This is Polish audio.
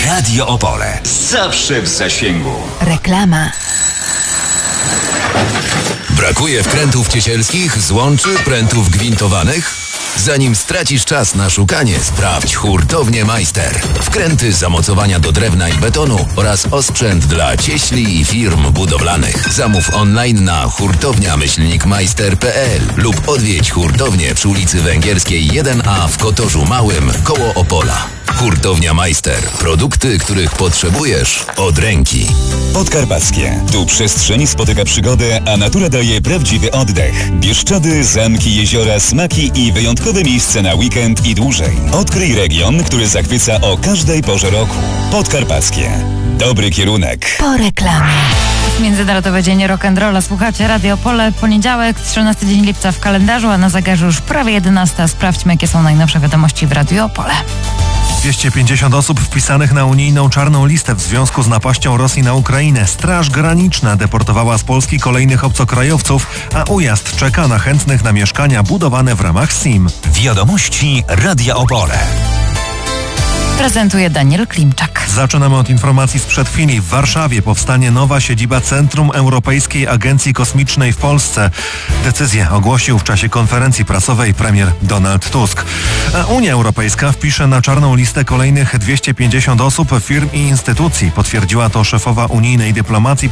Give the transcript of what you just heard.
Radio Opole. Zawsze w zasięgu. Reklama. Brakuje wkrętów ciesielskich, złączy, prętów gwintowanych? Zanim stracisz czas na szukanie, sprawdź Hurtownię Majster. Wkręty, zamocowania do drewna i betonu oraz osprzęt dla cieśli i firm budowlanych. Zamów online na hurtownia-majster.pl lub odwiedź hurtownię przy ulicy Węgierskiej 1A w Kotorzu Małym koło Opola. Hurtownia Majster. Produkty, których potrzebujesz od ręki. Podkarpackie. Tu przestrzeń spotyka przygodę, a natura daje prawdziwy oddech. Bieszczady, zamki, jeziora, smaki i wyjątkowe miejsce na weekend i dłużej. Odkryj region, który zachwyca o każdej porze roku. Podkarpackie. Dobry kierunek. Po reklamie. Międzynarodowy Dzień Rock'n'Rolla. Słuchacie Radio Opole. Poniedziałek, 13 dzień lipca w kalendarzu, a na zegarze już prawie 11. Sprawdźmy, jakie są najnowsze wiadomości w Radio Opole. 250 osób wpisanych na unijną czarną listę w związku z napaścią Rosji na Ukrainę. Straż Graniczna deportowała z Polski kolejnych obcokrajowców, a Ujazd czeka na chętnych na mieszkania budowane w ramach SIM. Wiadomości Radia Opole. Prezentuje Daniel Klimczak. Zaczynamy od informacji sprzed chwili. W Warszawie powstanie nowa siedziba Centrum Europejskiej Agencji Kosmicznej w Polsce. Decyzję ogłosił w czasie konferencji prasowej premier Donald Tusk. A Unia Europejska wpisze na czarną listę kolejnych 250 osób, firm i instytucji. Potwierdziła to szefowa unijnej dyplomacji